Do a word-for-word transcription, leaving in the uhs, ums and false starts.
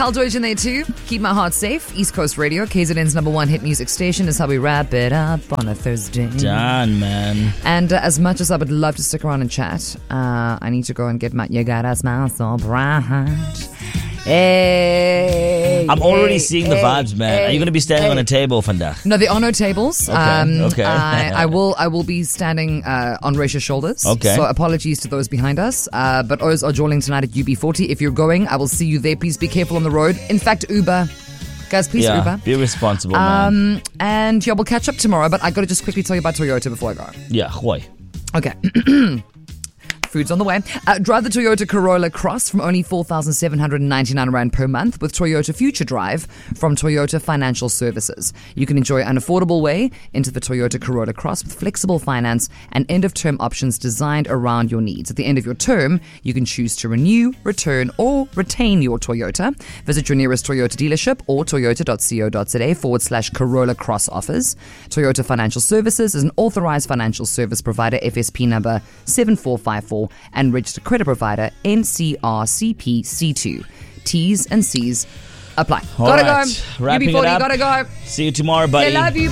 Carl Deutsch in there too. Keep my heart safe. East Coast Radio, K Z N's number one hit music station, is how we wrap it up on a Thursday. Done, man. And uh, as much as I would love to stick around and chat, uh, I need to go and get my You Gotta Smile So Bright. Hey, I'm already hey, seeing the hey, vibes, man. hey, Are you going to be standing hey. on a table vandaag? No, there are no tables. Okay, um, okay. I, I will I will be standing uh, on Racia's shoulders. Okay. So apologies to those behind us. Uh, but O's are jolling tonight at U B forty. If you're going, I will see you there. Please be careful on the road. In fact, Uber. Guys, please Yeah, Uber. be responsible, man. Um, and yeah, we'll catch up tomorrow. But I got to just quickly tell you about Toyota before I go. Yeah, gooi. Okay. Food's on the way. Uh, drive the Toyota Corolla Cross from only four thousand seven hundred ninety-nine rand per month with Toyota Future Drive from Toyota Financial Services. You can enjoy an affordable way into the Toyota Corolla Cross with flexible finance and end-of-term options designed around your needs. At the end of your term, you can choose to renew, return, or retain your Toyota. Visit your nearest Toyota dealership or toyota.co.za forward slash Corolla Cross offers. Toyota Financial Services is an authorized financial service provider, F S P number seven four five four, and registered credit provider N C R C P C two. T's and C's apply. All Gotta right. go. Wrapping U B forty, it up. gotta go. See you tomorrow, buddy. I love you.